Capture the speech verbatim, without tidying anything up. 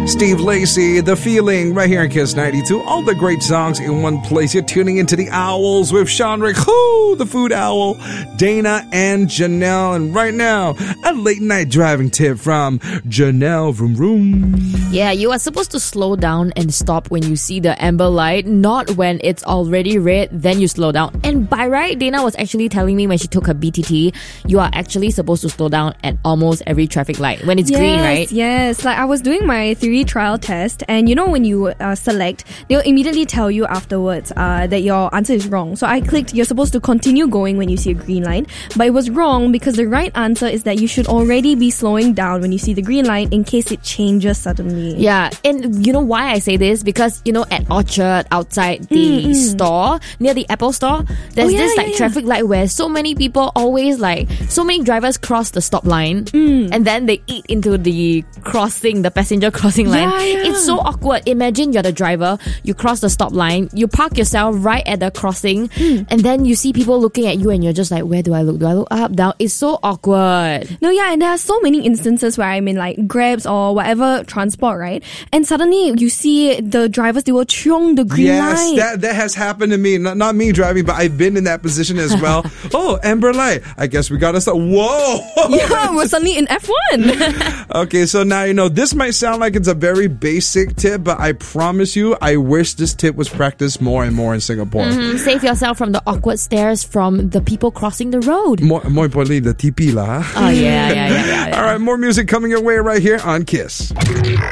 Steve Lacy, The Feeling, right here in Kiss ninety-two. All the great songs in one place. You're tuning into The Owls with Sean Rick, whoo, the food owl, Dana and Janelle. And right now, a late night driving tip from Janelle Vroom Vroom. Yeah, you are supposed to slow down and stop when you see the amber light, not when it's already red, then you slow down. And by right, Dana was actually telling me when she took her B T T, you are actually supposed to slow down at almost every traffic light when it's yes, green, right? Yes, like I was doing my theory trial test, and you know when you uh, select, they'll immediately tell you afterwards uh, that your answer is wrong. So I clicked, you're supposed to continue going when you see a green light, but it was wrong because the right answer is that you should already be slowing down when you see the green light in case it changes suddenly. Yeah, and you know why I say this? Because, you know, at Orchard, outside the Mm-mm. store, near the Apple store, there's Oh, yeah, this like yeah, yeah. traffic light where so many people always like, so many drivers cross the stop line Mm. and then they eat into the crossing, the passenger crossing line. Yeah, yeah. It's so awkward. Imagine you're the driver, you cross the stop line, you park yourself right at the crossing, Mm. and then you see people looking at you and you're just like, where do I look? Do I look up, down? It's so awkward. No, yeah, and there are so many instances where I'm in like Grabs or whatever transport, right? And suddenly you see the drivers, they will chiong the green Yes, light. that that has happened to me. Not, not me driving, but I've been in that position as well. Oh, amber light. I guess we gotta stop. Whoa! Yeah, we're suddenly in F one. Okay, so now you know this might sound like it's a very basic tip, but I promise you, I wish this tip was practiced more and more in Singapore. Mm, save yourself from the awkward stares from the people crossing the road. More, more importantly, the T P lah. Oh, yeah, yeah, yeah, yeah, yeah. All right, more music coming your way right here on Kiss.